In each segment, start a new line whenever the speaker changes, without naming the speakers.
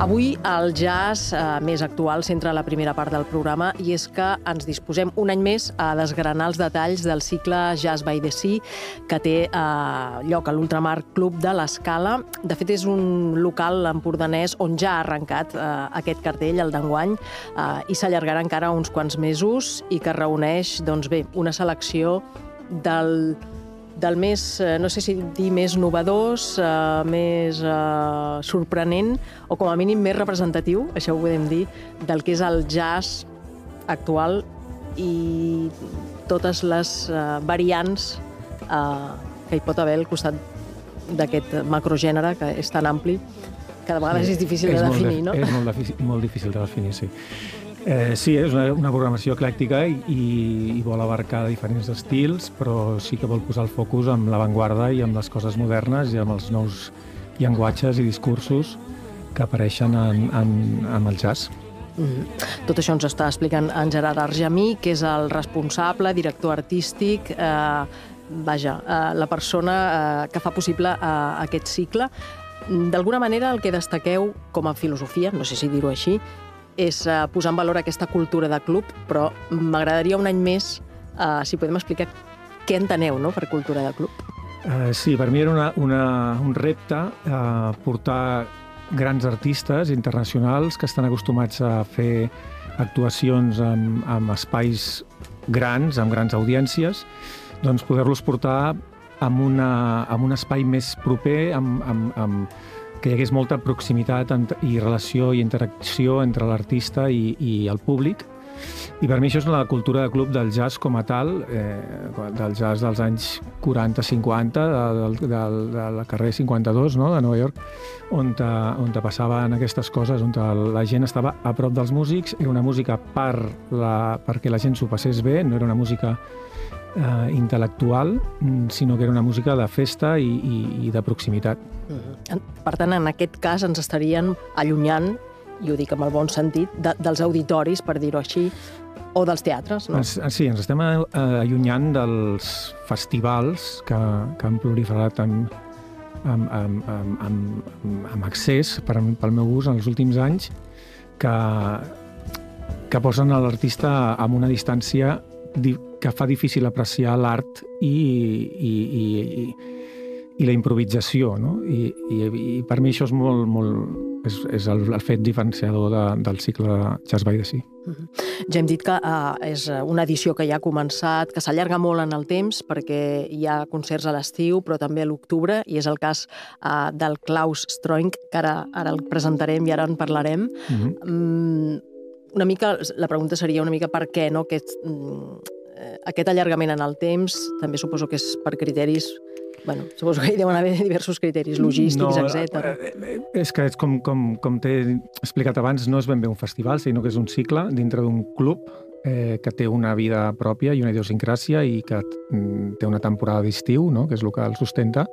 Avui el jazz més actual centra la primera part del programa i és que ens disposem un any més a desgranar els detalls del cicle Jazz by the Sea que té lloc a l'Ultramar Club de l'Escala. De fet, és un local empordanès on ja ha arrencat aquest cartell, el d'enguany, i s'allargarà encara uns quants mesos i que reuneix, doncs bé, una selecció del més, no sé si dir més novedós, més sorprenent o com a mínim més representatiu, això ho podem dir, del que és el jazz actual i totes les variants que hi pot haver al costat d'aquest macrogènere que és tan ampli que de vegades és difícil de definir, no?
És molt difícil de definir, sí. Sí, és una programació eclèctica i vol abarcar diferents estils, però sí que vol posar el focus en l'avantguarda i en les coses modernes i amb els nous llenguatges i discursos que apareixen en el jazz.
Tot això ens està explicant en Gerard Argemí, que és el responsable, director artístic, la persona que fa possible aquest cicle. D'alguna manera, el que destaqueu com a filosofia, no sé si dir-ho així, és posar en valor aquesta cultura de club, però m'agradaria un any més, si podem explicar què enteneu, no?, per cultura de club.
Sí, per mi era un repte portar grans artistes internacionals que estan acostumats a fer actuacions en espais grans, amb grans audiències, doncs poder-los portar en un espai més proper, que hi hagués molta proximitat i relació i interacció entre l'artista i el públic. I per mi això és la cultura de club del jazz com a tal, del jazz dels anys 40-50, de la carrer 52, no?, de Nova York, on passaven aquestes coses, on la gent estava a prop dels músics, era una música perquè la gent s'ho passés bé, no era una música intel·lectual, sinó que era una música de festa i de proximitat.
Per tant, en aquest cas ens estarien allunyant, i ho dic amb el bon sentit, dels auditoris, per dir-ho així, o dels teatres, no?
Sí, ens estem allunyant dels festivals que han proliferat amb accés, pel meu gust, en els últims anys, que posen l'artista en una distància que fa difícil apreciar l'art i la improvisació, no? I per mi això és és el fet diferenciador del cicle Jazz by the Sea.
Ja hem dit que és una edició que ja ha començat, que s'allarga molt en el temps, perquè hi ha concerts a l'estiu, però també a l'octubre, i és el cas del Klaus Stroink, que ara el presentarem i ara en parlarem. Una mica, la pregunta seria una mica per què, no? Aquest allargament en el temps també suposo que és per criteris, suposo que hi deuen haver diversos criteris logístics, etc.
És que és com t'he explicat abans, no és ben bé un festival, sinó que és un cicle dintre d'un club que té una vida pròpia i una idiosincràsia i que té una temporada d'estiu, no?, que és el que el sustenta.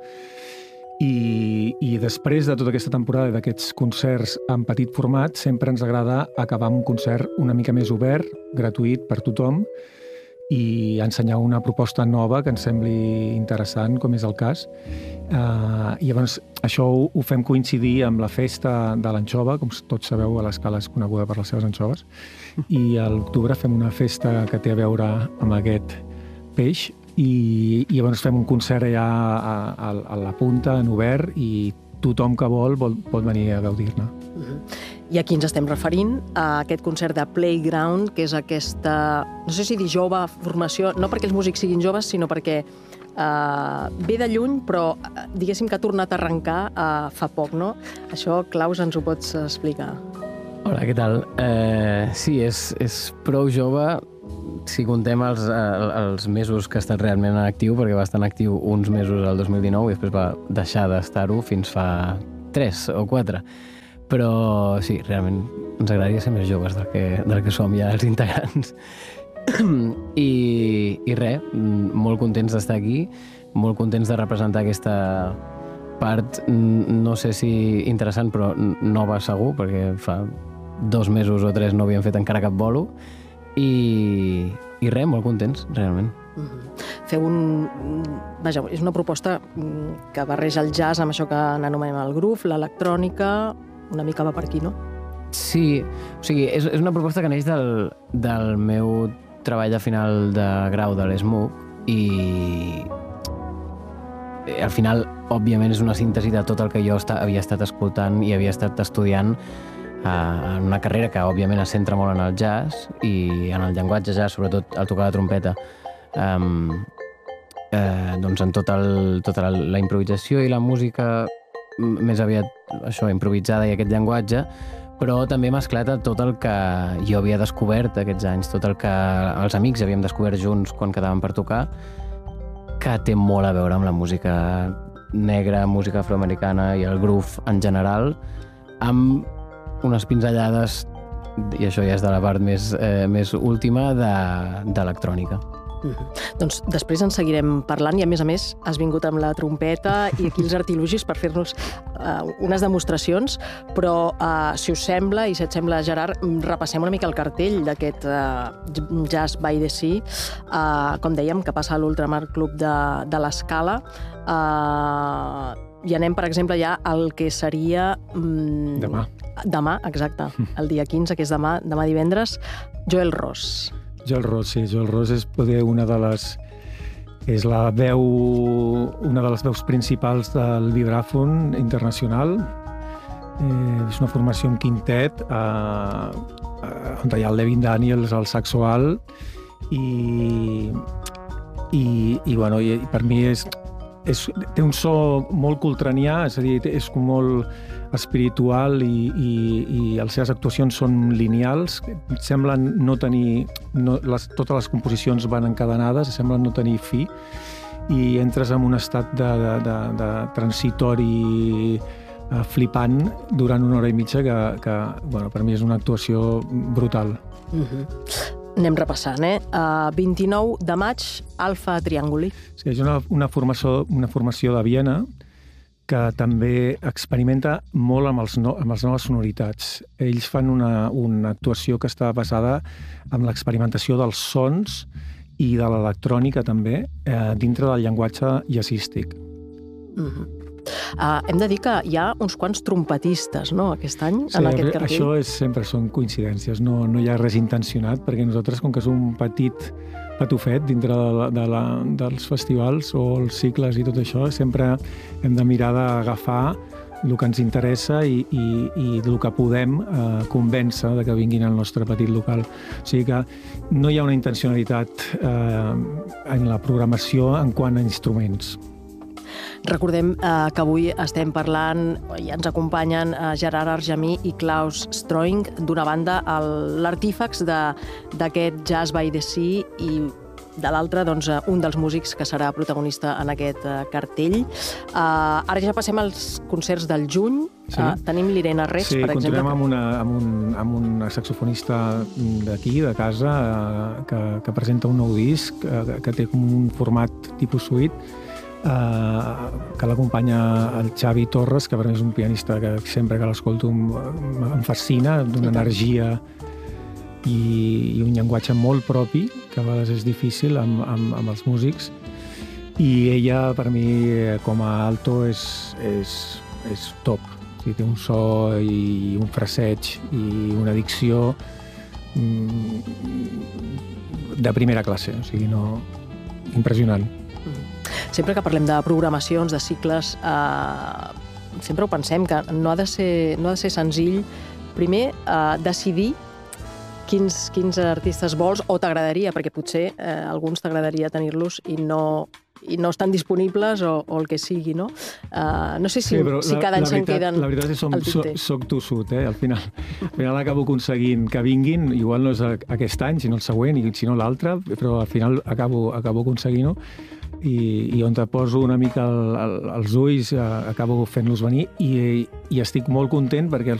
I després de tota aquesta temporada d'aquests concerts en petit format, sempre ens agrada acabar amb un concert una mica més obert, gratuït per tothom, i ensenyar una proposta nova que ens sembli interessant, com és el cas. I llavors això ho fem coincidir amb la festa de l'anxova, com tots sabeu, a l'Escala és coneguda per les seves anxoves, i a l'octubre fem una festa que té a veure amb aquest peix, i llavors fem un concert allà a la punta, en obert, i tothom que vol pot venir a gaudir-ne.
I aquí ens estem referint a aquest concert de Playground, que és aquesta, no sé si dir jove, formació, no perquè els músics siguin joves, sinó perquè ve de lluny, però diguéssim que ha tornat a arrencar fa poc, no? Això, Klaus, ens ho pots explicar?
Hola, què tal? Sí, és prou jove, si contem els mesos que ha estat realment en actiu, perquè va estar en actiu uns mesos al 2019 i després va deixar d'estar-ho fins fa 3 o 4. Però sí, realment ens agradaria ser més joves del que som ja els integrants. I res, molt contents d'estar aquí, molt contents de representar aquesta part, no sé si interessant, però nova segur, perquè fa 2 mesos o 3 no havíem fet encara cap bolo, i res, molt contents, realment.
Feu és una proposta que barreja el jazz amb això que n'anomenem el groove, l'electrònica, una mica va per aquí, no?
Sí, o sigui, és una proposta que neix del meu treball de final de grau de l'ESMUC i al final, òbviament, és una síntesi de tot el que jo havia estat escoltant i havia estat estudiant en una carrera que, òbviament, es centra molt en el jazz i en el llenguatge jazz, sobretot al tocar la trompeta, doncs en tota la improvisació i la música més aviat això, improvisada i aquest llenguatge, però també mesclat a tot el que jo havia descobert aquests anys, tot el que els amics havíem descobert junts quan quedàvem per tocar, que té molt a veure amb la música negra, música afroamericana i el groove en general, amb unes pinzellades, i això ja és de la part més última, d'electrònica.
Doncs després en seguirem parlant i, a més, has vingut amb la trompeta i aquí els artilugis per fer-nos unes demostracions, però si us sembla, i si et sembla, Gerard, repassem una mica el cartell d'aquest Jazz by the Sea, com dèiem, que passa a l'Ultramar Club de l'Escala, i anem, per exemple, ja al que seria... Demà, exacte, el dia 15, que és demà divendres, Joel Ross.
Joel Ross, sí. Joel Ross és poder una de les veus principals del vibràfon internacional. És una formació en quintet, on hi ha el Levin Daniels al saxo alt i per mi té un so molt coltranià, és a dir, és com molt espiritual i les seves actuacions són lineals, semblen no tenir... totes les composicions van encadenades, semblen no tenir fi, i entres en un estat de transitori flipant durant una hora i mitja que per mi és una actuació brutal.
Anem repassant, 29 de maig, Alfa Trianguli.
Sí, és una formació de Viena que també experimenta molt amb les noves sonoritats. Ells fan una actuació que està basada en l'experimentació dels sons i de l'electrònica també, dintre del llenguatge jazzístic.
Hem de dir que hi ha uns quants trompetistes, no?, aquest any, en aquest cartell.
Això sempre són coincidències, no hi ha res intencionat, perquè nosaltres, com que som un petit patufet dintre dels festivals o els cicles i tot això, sempre hem de mirar d'agafar el que ens interessa i el que podem convèncer de que vinguin al nostre petit local. O sigui que no hi ha una intencionalitat en la programació en quant a instruments.
Recordem que avui estem parlant, i ens acompanyen Gerard Argemí i Klaus Stroing, d'una banda l'artífex d'aquest Jazz by the Sea i de l'altra, doncs, un dels músics que serà protagonista en aquest cartell. Ara ja passem als concerts del juny. Sí. Tenim l'Irene Reig, per exemple.
Sí, continuem amb una saxofonista d'aquí, de casa, que presenta un nou disc, que té com un format tipus suite, que l'acompanya el Xavi Torres, que per mi és un pianista que sempre que l'escolto em fascina, d'una energia i un llenguatge molt propi, que a vegades és difícil amb els músics. I ella, per mi, com a alto, és top. O sigui, té un so i un fraseig i una dicció de primera classe. O sigui, impressionant.
Sempre que parlem de programacions, de cicles, sempre ho pensem, que no ha de ser senzill, primer, decidir quins artistes vols o t'agradaria, perquè potser alguns t'agradaria tenir-los i no estan disponibles o el que sigui, no? No sé si cada any se'n queden
la veritat és que soc tossut, al final acabo aconseguint que vinguin, igual no és aquest any, sinó el següent, i si no l'altre, però al final acabo aconseguint-ho, i on te poso una mica els ulls acabo fent-los venir i estic molt content perquè